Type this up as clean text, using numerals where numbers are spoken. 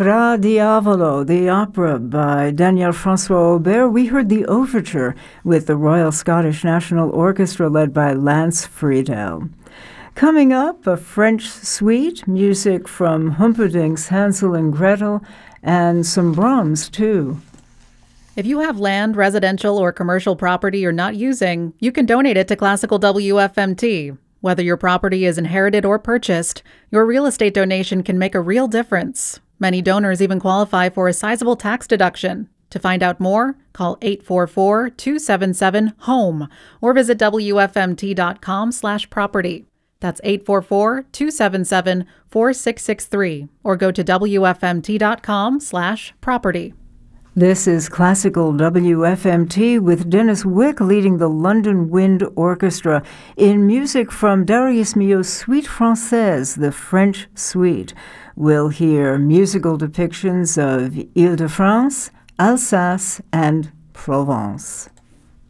Fra Diavolo, the opera by Daniel Francois Aubert. We heard the overture with the Royal Scottish National Orchestra led by Lance Friedel. Coming up, a French suite, music from Humperdinck's Hansel and Gretel, and some Brahms, too. If you have land, residential, or commercial property you're not using, you can donate it to Classical WFMT. Whether your property is inherited or purchased, your real estate donation can make a real difference. Many donors even qualify for a sizable tax deduction. To find out more, call 844-277-HOME or visit WFMT.com/property. That's 844-277-4663 or go to WFMT.com/property. This is Classical WFMT with Dennis Wick leading the London Wind Orchestra in music from Darius Milhaud's Suite Française, the French Suite. We'll hear musical depictions of Ile-de-France, Alsace, and Provence.